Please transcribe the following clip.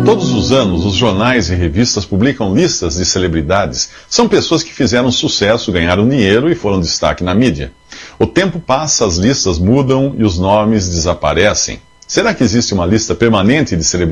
Todos os anos, os jornais e revistas publicam listas de celebridades. São pessoas que fizeram sucesso, ganharam dinheiro e foram destaque na mídia. O tempo passa, as listas mudam e os nomes desaparecem. Será que existe uma lista permanente de celebridades?